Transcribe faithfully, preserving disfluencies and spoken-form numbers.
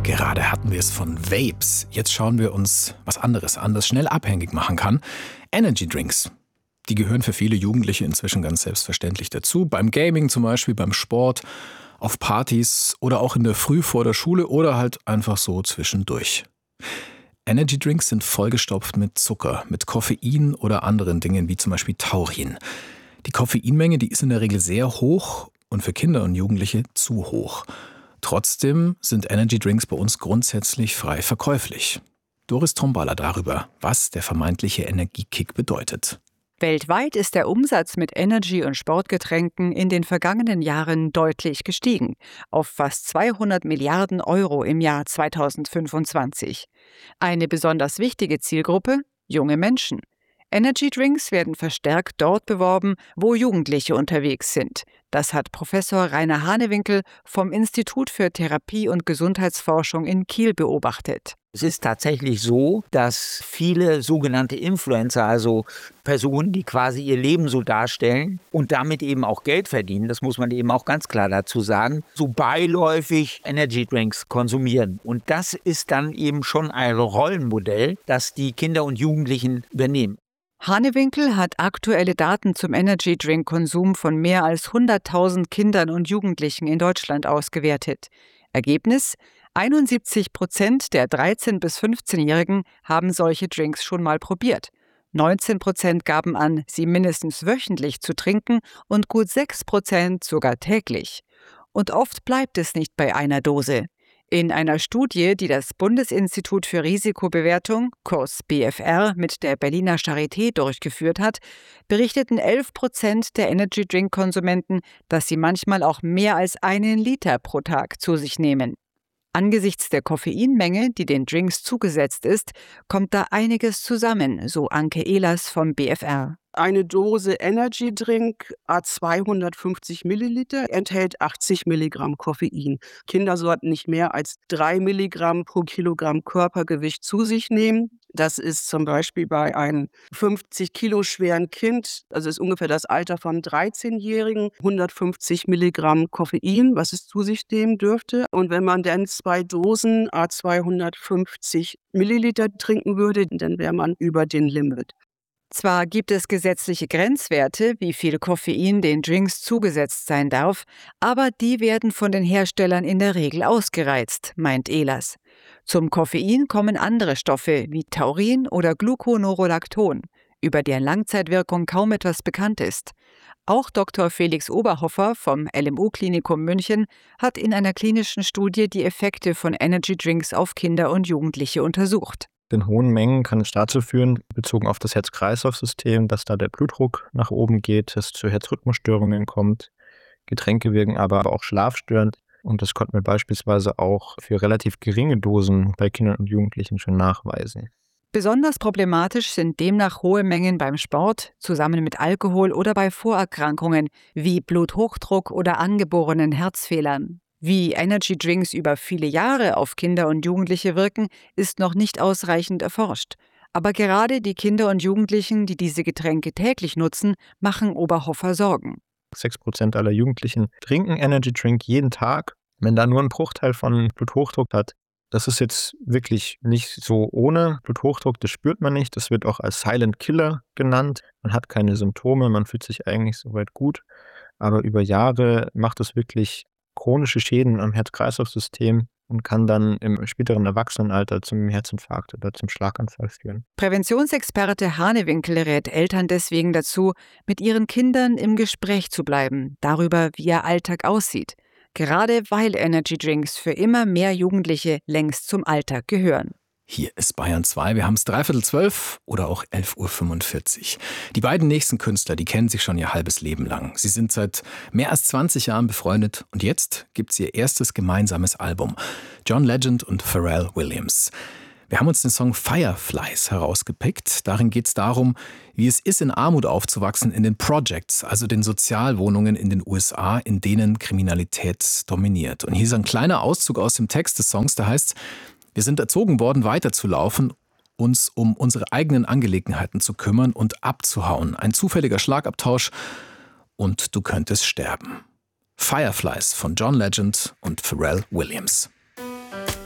Gerade hatten wir es von Vapes. Jetzt schauen wir uns was anderes an, das schnell abhängig machen kann. Energy Drinks. Die gehören für viele Jugendliche inzwischen ganz selbstverständlich dazu. Beim Gaming zum Beispiel, beim Sport, auf Partys oder auch in der Früh vor der Schule oder halt einfach so zwischendurch. Energy Drinks sind vollgestopft mit Zucker, mit Koffein oder anderen Dingen wie zum Beispiel Taurin. Die Koffeinmenge, die ist in der Regel sehr hoch und für Kinder und Jugendliche zu hoch. Trotzdem sind Energy Drinks bei uns grundsätzlich frei verkäuflich. Doris Tromballa darüber, was der vermeintliche Energiekick bedeutet. Weltweit ist der Umsatz mit Energy- und Sportgetränken in den vergangenen Jahren deutlich gestiegen, auf fast zweihundert Milliarden Euro im Jahr zweitausendfünfundzwanzig. Eine besonders wichtige Zielgruppe: junge Menschen. Energy Drinks werden verstärkt dort beworben, wo Jugendliche unterwegs sind. Das hat Professor Rainer Hanewinkel vom Institut für Therapie- und Gesundheitsforschung in Kiel beobachtet. Es ist tatsächlich so, dass viele sogenannte Influencer, also Personen, die quasi ihr Leben so darstellen und damit eben auch Geld verdienen, das muss man eben auch ganz klar dazu sagen, so beiläufig Energy Drinks konsumieren. Und das ist dann eben schon ein Rollenmodell, das die Kinder und Jugendlichen übernehmen. Hanewinkel hat aktuelle Daten zum Energy-Drink-Konsum von mehr als hunderttausend Kindern und Jugendlichen in Deutschland ausgewertet. Ergebnis: einundsiebzig Prozent der dreizehn- bis fünfzehnjährigen haben solche Drinks schon mal probiert. neunzehn Prozent gaben an, sie mindestens wöchentlich zu trinken und gut sechs Prozent sogar täglich. Und oft bleibt es nicht bei einer Dose. In einer Studie, die das Bundesinstitut für Risikobewertung, kurz B F R, mit der Berliner Charité durchgeführt hat, berichteten elf Prozent der Energy-Drink-Konsumenten, dass sie manchmal auch mehr als einen Liter pro Tag zu sich nehmen. Angesichts der Koffeinmenge, die den Drinks zugesetzt ist, kommt da einiges zusammen, so Anke Ehlers vom B F R. Eine Dose Energy Drink à zweihundertfünfzig Milliliter enthält achtzig Milligramm Koffein. Kinder sollten nicht mehr als drei Milligramm pro Kilogramm Körpergewicht zu sich nehmen. Das ist zum Beispiel bei einem fünfzig Kilo schweren Kind, also ist ungefähr das Alter von dreizehnjährigen, hundertfünfzig Milligramm Koffein, was es zu sich nehmen dürfte. Und wenn man dann zwei Dosen à zweihundertfünfzig Milliliter trinken würde, dann wäre man über den Limit. Zwar gibt es gesetzliche Grenzwerte, wie viel Koffein den Drinks zugesetzt sein darf, aber die werden von den Herstellern in der Regel ausgereizt, meint Ehlers. Zum Koffein kommen andere Stoffe wie Taurin oder Gluconorolacton, über deren Langzeitwirkung kaum etwas bekannt ist. Auch Doktor Felix Oberhofer vom L M U-Klinikum München hat in einer klinischen Studie die Effekte von Energy Drinks auf Kinder und Jugendliche untersucht. In hohen Mengen kann es dazu führen, bezogen auf das Herz-Kreislauf-System, dass da der Blutdruck nach oben geht, es zu Herzrhythmusstörungen kommt. Getränke wirken aber auch schlafstörend und das konnten wir beispielsweise auch für relativ geringe Dosen bei Kindern und Jugendlichen schon nachweisen. Besonders problematisch sind demnach hohe Mengen beim Sport, zusammen mit Alkohol oder bei Vorerkrankungen wie Bluthochdruck oder angeborenen Herzfehlern. Wie Energy Drinks über viele Jahre auf Kinder und Jugendliche wirken, ist noch nicht ausreichend erforscht. Aber gerade die Kinder und Jugendlichen, die diese Getränke täglich nutzen, machen Oberhofer Sorgen. Sechs Prozent aller Jugendlichen trinken Energy Drink jeden Tag. Wenn da nur ein Bruchteil von Bluthochdruck hat, das ist jetzt wirklich nicht so ohne Bluthochdruck, das spürt man nicht. Das wird auch als Silent Killer genannt. Man hat keine Symptome, man fühlt sich eigentlich soweit gut. Aber über Jahre macht es wirklich chronische Schäden am Herz-Kreislauf-System und kann dann im späteren Erwachsenenalter zum Herzinfarkt oder zum Schlaganfall führen. Präventionsexperte Hanewinkel rät Eltern deswegen dazu, mit ihren Kindern im Gespräch zu bleiben, darüber, wie ihr Alltag aussieht. Gerade weil Energy Drinks für immer mehr Jugendliche längst zum Alltag gehören. Hier ist Bayern zwei, wir haben es dreiviertel zwölf oder auch elf Uhr fünfundvierzig. Die beiden nächsten Künstler, die kennen sich schon ihr halbes Leben lang. Sie sind seit mehr als zwanzig Jahren befreundet und jetzt gibt es ihr erstes gemeinsames Album. John Legend und Pharrell Williams. Wir haben uns den Song Fireflies herausgepickt. Darin geht es darum, wie es ist, in Armut aufzuwachsen in den Projects, also den Sozialwohnungen in den U S A, in denen Kriminalität dominiert. Und hier ist ein kleiner Auszug aus dem Text des Songs, da heißt: Wir sind erzogen worden, weiterzulaufen, uns um unsere eigenen Angelegenheiten zu kümmern und abzuhauen. Ein zufälliger Schlagabtausch und du könntest sterben. Fireflies von John Legend und Pharrell Williams.